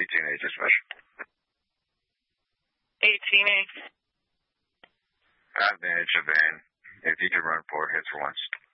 18A dispatch. 18A. Advantage of van. If you could run 4 hits for once.